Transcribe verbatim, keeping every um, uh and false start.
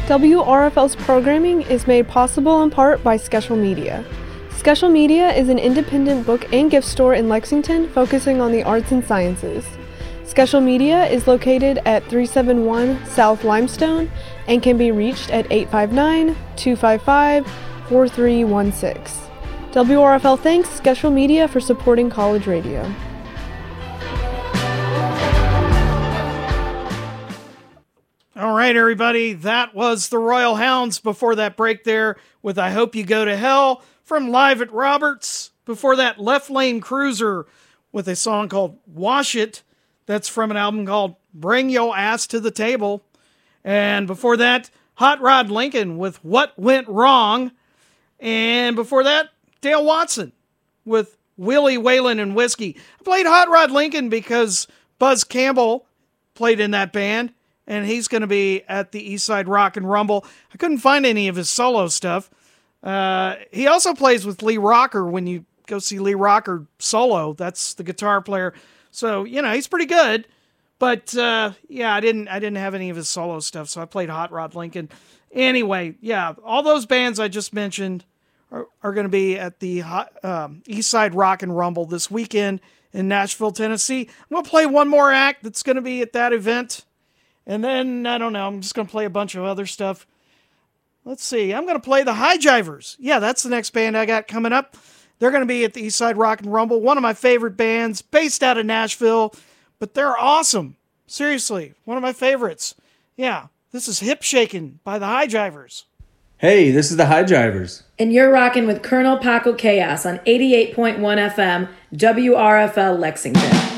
W R F L's programming is made possible in part by Skeshel Media. Skeshel Media is an independent book and gift store in Lexington focusing on the arts and sciences. Skeshel Media is located at three seventy-one South Limestone and can be reached at eight five nine, two five five, four three one six. W R F L thanks Skeshel Media for supporting college radio. All right, everybody, that was the Royal Hounds before that break there with I Hope You Go to Hell from Live at Roberts. Before that, Left Lane Cruiser with a song called Wash It. That's from an album called Bring Yo' Ass to the Table. And before that, Hot Rod Lincoln with What Went Wrong. And before that, Dale Watson with Willie Whalen and Whiskey. I played Hot Rod Lincoln because Buzz Campbell played in that band, and he's going to be at the Eastside Rock and Rumble. I couldn't find any of his solo stuff. Uh, he also plays with Lee Rocker when you go see Lee Rocker solo. That's the guitar player. So, you know, he's pretty good. But, uh, yeah, I didn't I didn't have any of his solo stuff, so I played Hot Rod Lincoln. Anyway, yeah, all those bands I just mentioned are, are going to be at the um, Eastside Rock and Rumble this weekend in Nashville, Tennessee. I'm going to play one more act that's going to be at that event. And then, I don't know, I'm just going to play a bunch of other stuff. Let's see, I'm going to play the High Jivers. Yeah, that's the next band I got coming up. They're going to be at the Eastside Rock and Rumble, one of my favorite bands, based out of Nashville, but they're awesome. Seriously, one of my favorites. Yeah, this is Hip Shakin' by the High Jivers. Hey, this is the High Jivers. And you're rocking with Colonel Paco Chaos on eighty-eight point one F M, W R F L Lexington.